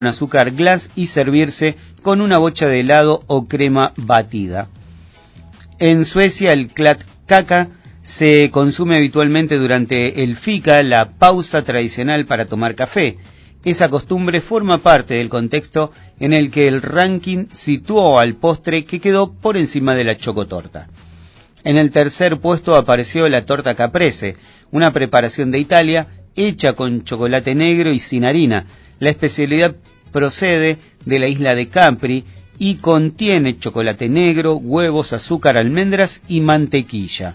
azúcar glass y servirse con una bocha de helado o crema batida. En Suecia el kladdkaka se consume habitualmente durante el fika, la pausa tradicional para tomar café. Esa costumbre forma parte del contexto en el que el ranking situó al postre que quedó por encima de la chocotorta. En el tercer puesto apareció la torta caprese, una preparación de Italia hecha con chocolate negro y sin harina. La especialidad procede de la isla de Capri y contiene chocolate negro, huevos, azúcar, almendras y mantequilla.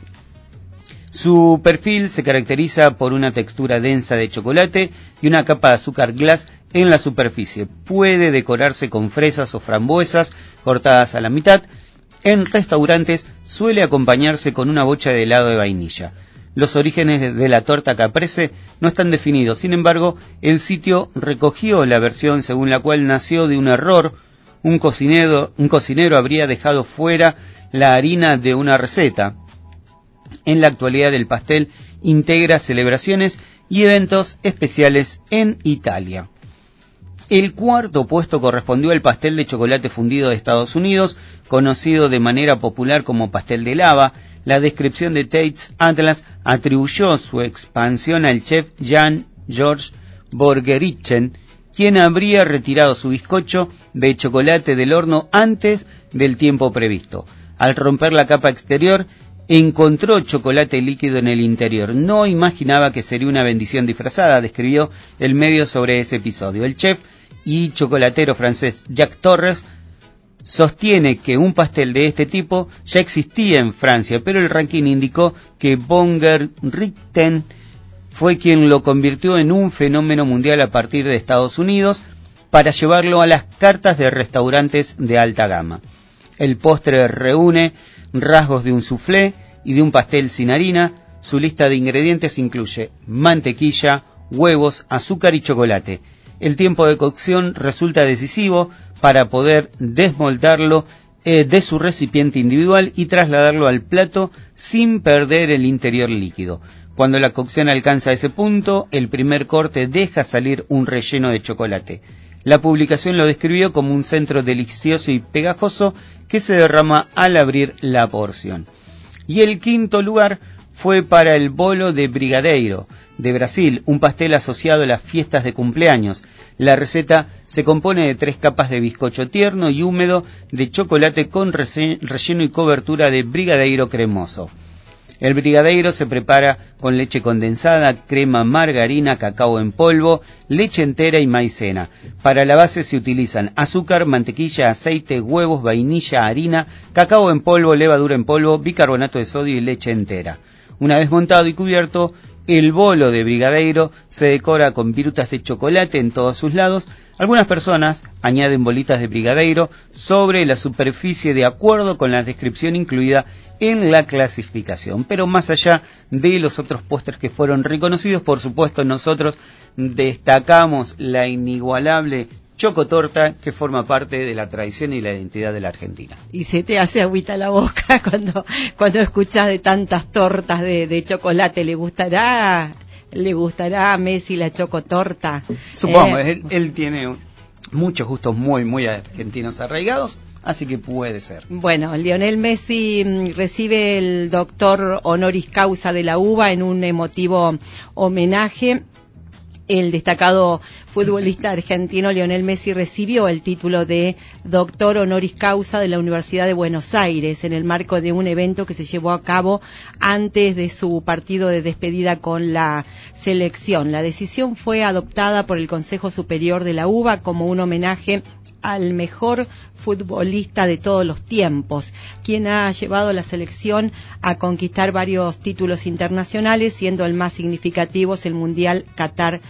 Su perfil se caracteriza por una textura densa de chocolate y una capa de azúcar glass en la superficie. Puede decorarse con fresas o frambuesas cortadas a la mitad. En restaurantes suele acompañarse con una bocha de helado de vainilla. Los orígenes de la torta caprese no están definidos, sin embargo, el sitio recogió la versión según la cual nació de un error. Un cocinero habría dejado fuera la harina de una receta. En la actualidad el pastel integra celebraciones y eventos especiales en Italia. El cuarto puesto correspondió al pastel de chocolate fundido de Estados Unidos, conocido de manera popular como pastel de lava. La descripción de Tate's Atlas atribuyó su expansión al chef Jan George Borgerichen, quien habría retirado su bizcocho de chocolate del horno antes del tiempo previsto. Al romper la capa exterior, encontró chocolate líquido en el interior. No imaginaba que sería una bendición disfrazada, describió el medio sobre ese episodio. El chef y chocolatero francés Jacques Torres sostiene que un pastel de este tipo ya existía en Francia, pero el ranking indicó que Borgerichten fue quien lo convirtió en un fenómeno mundial a partir de Estados Unidos para llevarlo a las cartas de restaurantes de alta gama. El postre reúne rasgos de un soufflé y de un pastel sin harina. Su lista de ingredientes incluye mantequilla, huevos, azúcar y chocolate. El tiempo de cocción resulta decisivo para poder desmoldarlo de su recipiente individual y trasladarlo al plato sin perder el interior líquido. Cuando la cocción alcanza ese punto, el primer corte deja salir un relleno de chocolate. La publicación lo describió como un centro delicioso y pegajoso que se derrama al abrir la porción. Y el quinto lugar fue para el bolo de brigadeiro de Brasil, un pastel asociado a las fiestas de cumpleaños. La receta se compone de 3 capas de bizcocho tierno y húmedo de chocolate con relleno y cobertura de brigadeiro cremoso. El brigadeiro se prepara con leche condensada, crema, margarina, cacao en polvo, leche entera y maicena. Para la base se utilizan azúcar, mantequilla, aceite, huevos, vainilla, harina, cacao en polvo, levadura en polvo, bicarbonato de sodio y leche entera. Una vez montado y cubierto, el bolo de brigadeiro se decora con virutas de chocolate en todos sus lados. Algunas personas añaden bolitas de brigadeiro sobre la superficie de acuerdo con la descripción incluida en la clasificación. Pero más allá de los otros postres que fueron reconocidos, por supuesto nosotros destacamos la inigualable chocotorta, que forma parte de la tradición y la identidad de la Argentina. Y se te hace agüita la boca cuando escuchas de tantas tortas de chocolate. ¿Le gustará a Messi la chocotorta? Supongo, él tiene muchos gustos muy argentinos arraigados, así que puede ser. Bueno, Lionel Messi recibe el doctor honoris causa de la UBA en un emotivo homenaje. El destacado futbolista argentino Lionel Messi recibió el título de doctor honoris causa de la Universidad de Buenos Aires en el marco de un evento que se llevó a cabo antes de su partido de despedida con la selección. La decisión fue adoptada por el Consejo Superior de la UBA como un homenaje al mejor futbolista de todos los tiempos, quien ha llevado a la selección a conquistar varios títulos internacionales, siendo el más significativo el Mundial Qatar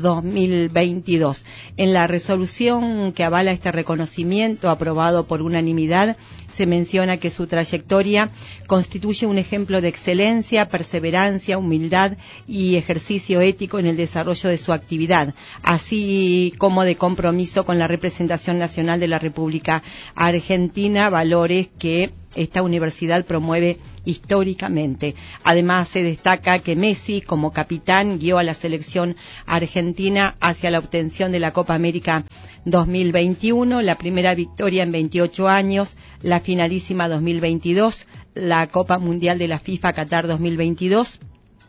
2022. En la resolución que avala este reconocimiento, aprobado por unanimidad, se menciona que su trayectoria constituye un ejemplo de excelencia, perseverancia, humildad y ejercicio ético en el desarrollo de su actividad, así como de compromiso con la representación nacional de la República Argentina, valores que esta universidad promueve históricamente. Además, se destaca que Messi, como capitán, guió a la selección argentina hacia la obtención de la Copa América 2021, la primera victoria en 28 años, la finalísima 2022, la Copa Mundial de la FIFA Qatar 2022,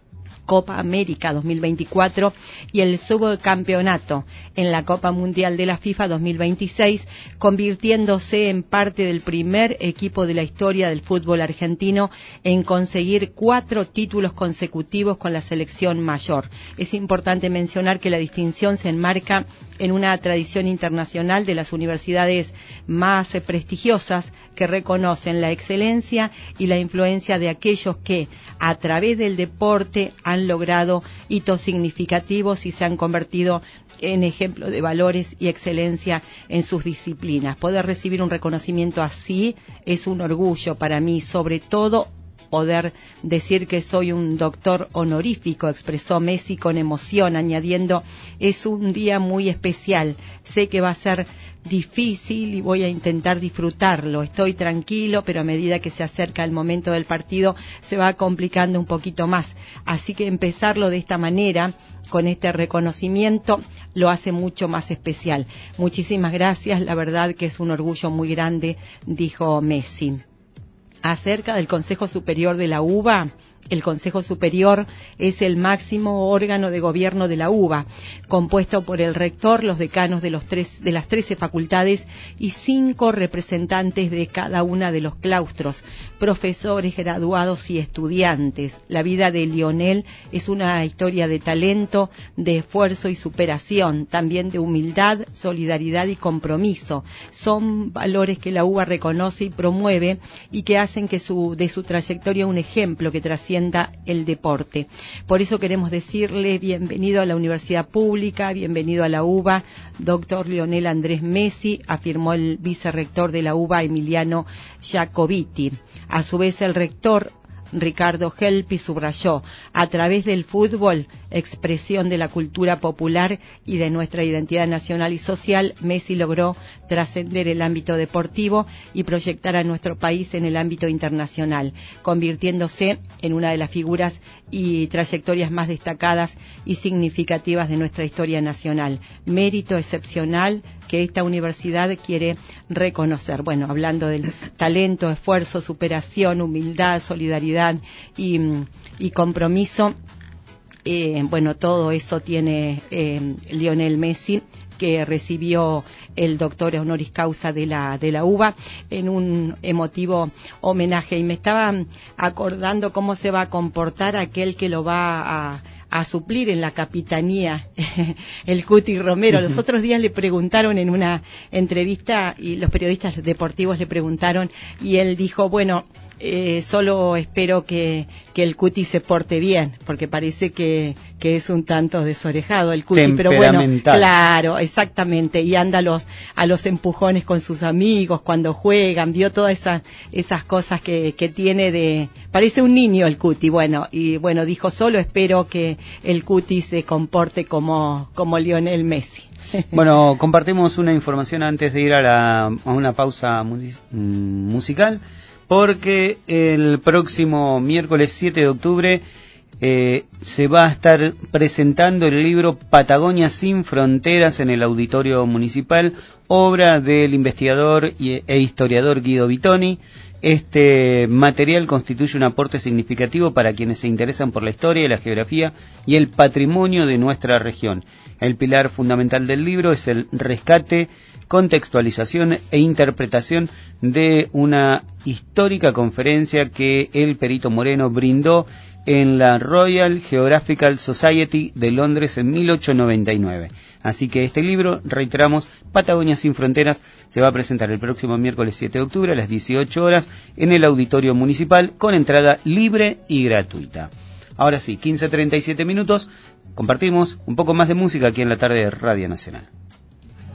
Copa América 2024 y el subcampeonato en la Copa Mundial de la FIFA 2026, convirtiéndose en parte del primer equipo de la historia del fútbol argentino en conseguir 4 títulos consecutivos con la selección mayor. Es importante mencionar que la distinción se enmarca en una tradición internacional de las universidades más prestigiosas que reconocen la excelencia y la influencia de aquellos que, a través del deporte, han logrado hitos significativos y se han convertido en ejemplo de valores y excelencia en sus disciplinas. Poder recibir un reconocimiento así es un orgullo para mí, sobre todo poder decir que soy un doctor honorífico, expresó Messi con emoción, añadiendo: es un día muy especial, sé que va a ser difícil y voy a intentar disfrutarlo, estoy tranquilo, pero a medida que se acerca el momento del partido se va complicando un poquito más, así que empezarlo de esta manera, con este reconocimiento, lo hace mucho más especial. Muchísimas gracias, la verdad que es un orgullo muy grande, dijo Messi. Acerca del Consejo Superior de la UBA, el Consejo Superior es el máximo órgano de gobierno de la UBA, compuesto por el rector, los decanos de las 13 facultades y 5 representantes de cada una de los claustros, profesores, graduados y estudiantes. La vida de Lionel es una historia de talento, de esfuerzo y superación, también de humildad, solidaridad y compromiso. Son valores que la UBA reconoce y promueve y que hacen que de su trayectoria un ejemplo que trascienda el deporte. Por eso queremos decirle bienvenido a la Universidad Pública, bienvenido a la UBA, doctor Lionel Andrés Messi, afirmó el vicerrector de la UBA, Emiliano Jacobiti. A su vez, el rector Ricardo Helpi subrayó: a través del fútbol, expresión de la cultura popular y de nuestra identidad nacional y social, Messi logró trascender el ámbito deportivo y proyectar a nuestro país en el ámbito internacional, convirtiéndose en una de las figuras y trayectorias más destacadas y significativas de nuestra historia nacional. Mérito excepcional que esta universidad quiere reconocer. Bueno, hablando del talento, esfuerzo, superación, humildad, solidaridad y compromiso, bueno, todo eso tiene Lionel Messi, que recibió el doctor honoris causa de la UBA en un emotivo homenaje. Y me estaba acordando cómo se va a comportar aquel que lo va a suplir en la capitanía, el Cuti Romero. Los otros días le preguntaron en una entrevista, y los periodistas deportivos le preguntaron, y él dijo: bueno, solo espero que el Cuti se porte bien, porque parece que es un tanto desorejado el Cuti, pero bueno, claro, exactamente, y anda a los empujones con sus amigos cuando juegan, vio todas esas cosas que tiene parece un niño el Cuti, bueno, y bueno, dijo: solo espero que el Cuti se comporte como Lionel Messi. Bueno, compartimos una información antes de ir a una pausa musical, porque el próximo miércoles 7 de octubre se va a estar presentando el libro Patagonia sin Fronteras en el Auditorio Municipal, obra del investigador e historiador Guido Vitoni. Este material constituye un aporte significativo para quienes se interesan por la historia, la geografía y el patrimonio de nuestra región. El pilar fundamental del libro es el rescate, contextualización e interpretación de una histórica conferencia que el Perito Moreno brindó en la Royal Geographical Society de Londres en 1899. Así que este libro, reiteramos, Patagonia sin Fronteras, se va a presentar el próximo miércoles 7 de octubre a las 18 horas en el Auditorio Municipal, con entrada libre y gratuita. Ahora sí, 15:37 minutos, compartimos un poco más de música aquí en la tarde de Radio Nacional.